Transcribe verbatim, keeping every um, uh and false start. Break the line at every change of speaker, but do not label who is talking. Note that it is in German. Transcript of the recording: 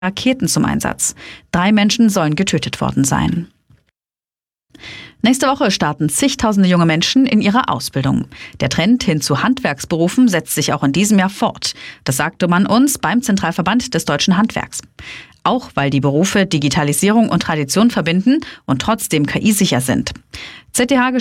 Raketen zum Einsatz. Drei Menschen sollen getötet worden sein. Nächste Woche starten zigtausende junge Menschen in ihrer Ausbildung. Der Trend hin zu Handwerksberufen setzt sich auch in diesem Jahr fort. Das sagte man uns beim Zentralverband des Deutschen Handwerks. Auch weil die Berufe Digitalisierung und Tradition verbinden und trotzdem K I-sicher sind. Z D H